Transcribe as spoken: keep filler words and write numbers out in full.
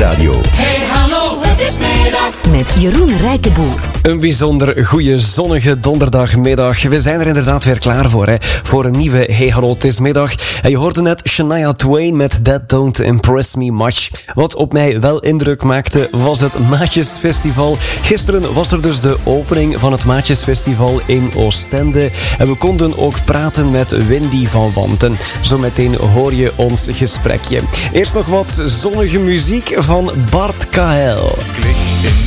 Radio. Hey hallo, het is middag. Met Jeroen Rijkenboer. Een bijzonder goede zonnige donderdagmiddag. We zijn er inderdaad weer klaar voor, hè? Voor een nieuwe Hey hallo, het is middag. En je hoorde net Shania Twain met That Don't Impress Me Much. Wat op mij wel indruk maakte, was het Maatjesfestival. Gisteren was er dus de opening van het Maatjesfestival in Oostende. En we konden ook praten met Wendy van Wanten. Zometeen hoor je ons gesprekje. Eerst nog wat zonnige muziek van Bart K L. Ik lig in